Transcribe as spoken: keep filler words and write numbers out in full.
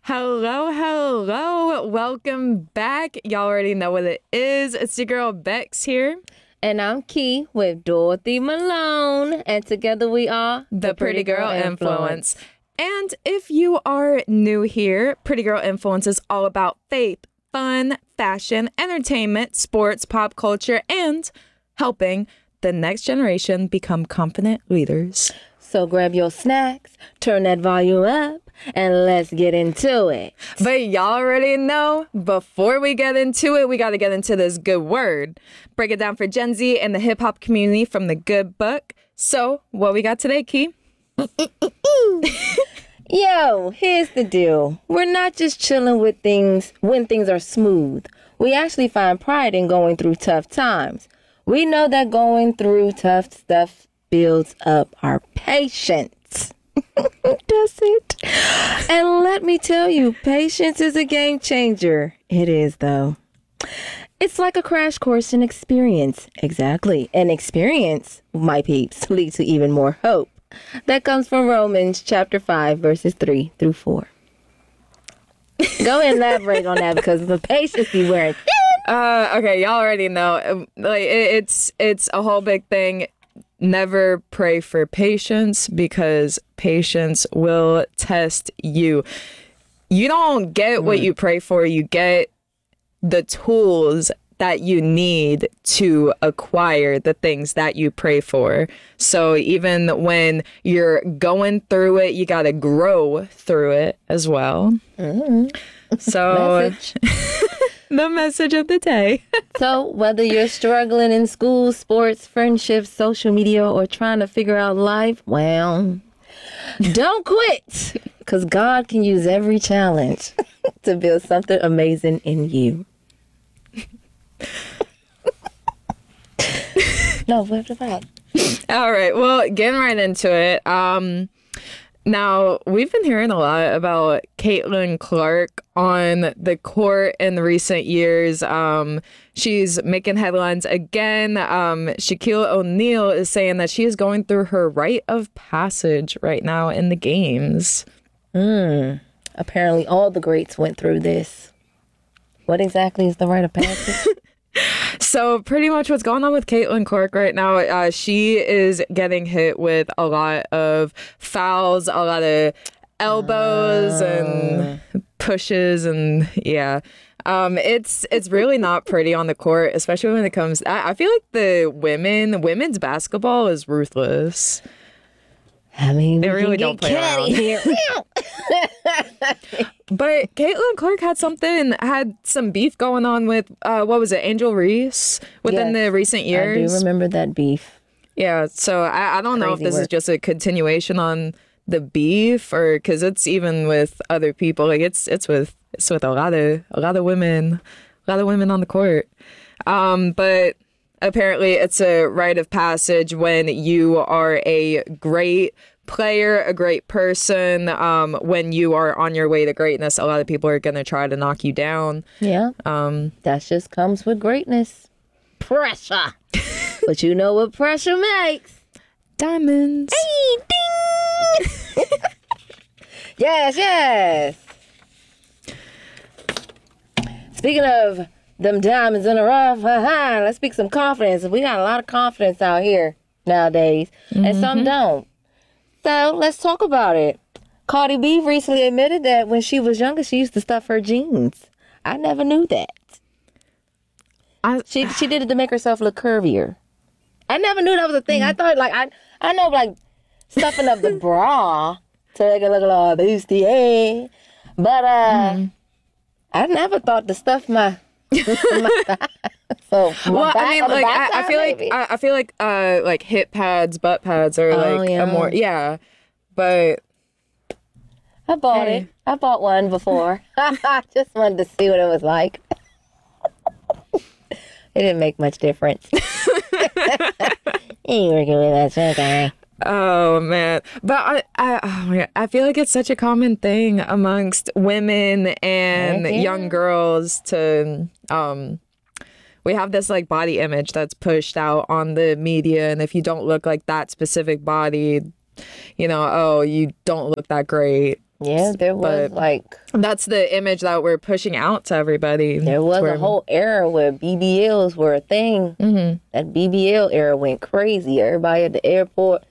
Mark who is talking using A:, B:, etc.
A: Hello, hello. Welcome back. Y'all already know what it is. It's your girl Bex here.
B: And I'm Key with Dorothy Malone. And together we are
A: The Pretty Girl Influence. And if you are new here, Pretty Girl Influence is all about faith, fun, fashion, entertainment, sports, pop culture, and helping the next generation become confident leaders.
B: So grab your snacks, turn that volume up, and let's get into it.
A: But y'all already know, before we get into it, we got to get into this good word. Break it down for Gen Z and the hip-hop community from the good book. So, what we got today, Key?
B: Yo, here's the deal. We're not just chilling with things when things are smooth. We actually find pride in going through tough times. We know that going through tough stuff builds up our patience. Does it? And let me tell you, patience is a game changer. It is, though. It's like a crash course in experience. Exactly. And experience, my peeps, leads to even more hope. That comes from Romans chapter five, verses three through four. Go and elaborate on that because the patience be wearing thin.
A: Uh, okay, y'all already know. Like it, it's it's a whole big thing. Never pray for patience because patience will test you. You don't get what you pray for. You get the tools that you need to acquire the things that you pray for. So even when you're going through it, you got to grow through it as well.
B: Mm-hmm.
A: So
B: Message.
A: the message of the day.
B: So whether you're struggling in school, sports, friendships, social media, or trying to figure out life, well, don't quit, because God can use every challenge to build something amazing in you. No, what the fuck?
A: All right. Well, getting right into it. Um, now, we've been hearing a lot about Caitlin Clark on the court in the recent years. Um, she's making headlines again. Um, Shaquille O'Neal is saying that she is going through her rite of passage right now in the games.
B: Mm. Apparently, all the greats went through this. What exactly is the rite of passage?
A: So pretty much what's going on with Caitlin Clark right now, uh, she is getting hit with a lot of fouls, a lot of elbows uh. and pushes, and yeah. Um, it's it's really not pretty on the court, especially when it comes... I, I feel like the women, women's basketball is ruthless.
B: I mean,
A: they
B: we
A: really
B: can
A: don't
B: get
A: play around.
B: here.
A: But Caitlin Clark had something, had some beef going on with, uh, what was it, Angel Reese within
B: Yes,
A: the recent years.
B: I do remember that beef.
A: Yeah, so I, I don't know if
B: Crazy
A: this
B: work.
A: is just a continuation on the beef, or because it's even with other people. Like it's it's with it's with a lot of a lot of women, a lot of women on the court. Um, but apparently, it's a rite of passage when you are a great player, a great person. Um, when you are on your way to greatness, a lot of people are gonna try to knock you down.
B: Yeah,
A: Um,
B: that just comes with greatness. Pressure. But you know what pressure makes?
A: diamonds.
B: Hey, ding! Yes, yes. Speaking of them diamonds in the rough, uh-huh, let's speak some confidence. We got a lot of confidence out here nowadays, mm-hmm. and some don't. So let's talk about it. Cardi B recently admitted that when she was younger, she used to stuff her jeans. I never knew that.
A: I,
B: She she did it to make herself look curvier. I never knew that was a thing. I thought like I I know like stuffing of the bra to make it look a little boosty, but uh, mm. I never thought to stuff my. my so my
A: well,
B: back,
A: I mean, like I, I feel
B: maybe.
A: like I, I feel like uh like hip pads, butt pads are
B: Oh,
A: like
B: yeah.
A: a more yeah, but
B: I bought
A: hey.
B: it. I bought one before. I just wanted to see what it was like. It didn't make much difference. You working with that sugar.
A: Oh man, but I, I, oh my God. I feel like it's such a common thing amongst women and
B: Okay.
A: young girls to, um, we have this like body image that's pushed out on the media, and if you don't look like that specific body, you know, oh, you don't look that great.
B: Yeah, there was
A: But-
B: like
A: That's the image that we're pushing out to everybody.
B: there was
A: Where-
B: a whole era where B B Ls were a thing. Mm-hmm. That B B L era went crazy. Everybody at the airport